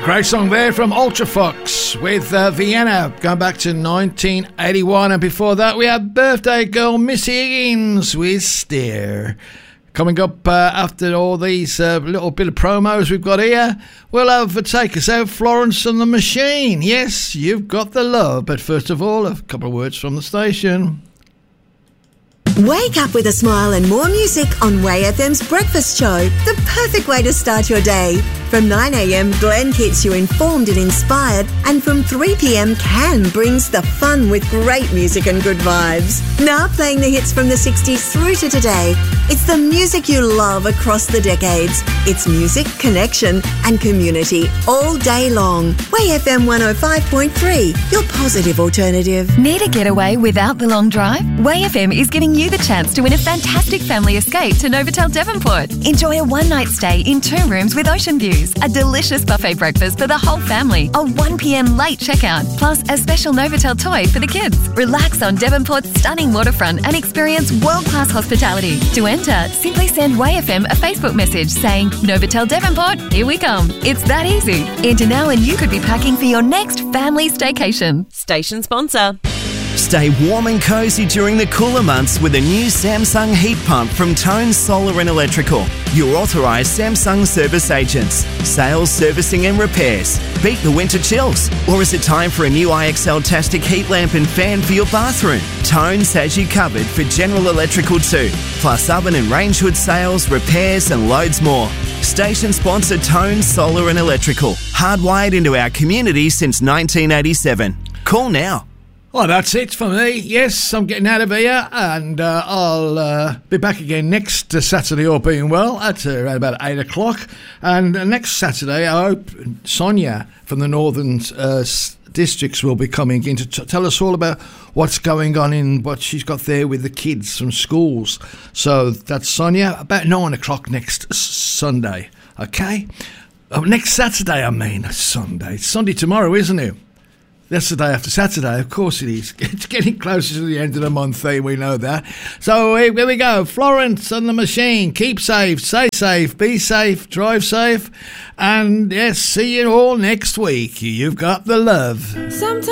Great song there from Ultrafox with Vienna, going back to 1981. And before that, we had birthday girl Missy Higgins with Stare. Coming up after all these little bit of promos we've got here, we'll have Take Us Out, Florence and the Machine. Yes, you've got the love. But first of all, a couple of words from the station. Wake up with a smile and more music on Way FM's Breakfast Show, the perfect way to start your day. From 9am, Glenn keeps you informed and inspired, and from 3pm, Can brings the fun with great music and good vibes. Now playing the hits from the 60s through to today. It's the music you love across the decades. It's music, connection and community all day long. Way FM 105.3, your positive alternative. Need a getaway without the long drive? Way FM is giving you the chance to win a fantastic family escape to Novotel Devonport. Enjoy a one-night stay in 2 rooms with ocean views, a delicious buffet breakfast for the whole family, a 1pm late checkout, plus a special Novotel toy for the kids. Relax on Devonport's stunning waterfront and experience world-class hospitality. To enter, simply send Way FM a Facebook message saying, Novotel Devonport, here we come. It's that easy. Enter now and you could be packing for your next family staycation. Station sponsor. Stay warm and cosy during the cooler months with a new Samsung heat pump from Tone Solar and Electrical. Your authorised Samsung service agents. Sales, servicing and repairs. Beat the winter chills. Or is it time for a new IXL-tastic heat lamp and fan for your bathroom? Tones has you covered for general electrical too. Plus oven and range hood sales, repairs and loads more. Station sponsor Tone Solar and Electrical. Hardwired into our community since 1987. Call now. Well, that's it for me. Yes, I'm getting out of here, and I'll be back again next Saturday, all being well, at around about 8 o'clock. And next Saturday, I hope Sonia from the Northern Districts will be coming in to tell us all about what's going on in what she's got there with the kids from schools. So that's Sonia, about 9 o'clock next Sunday, okay? Oh, next Saturday, I mean. Sunday. It's Sunday tomorrow, isn't it? That's the day after Saturday, of course it is. It's getting closer to the end of the month, we know that. So here we go. Florence and the Machine. Keep safe, stay safe, be safe, drive safe. And yes, see you all next week. You've got the love. Sometimes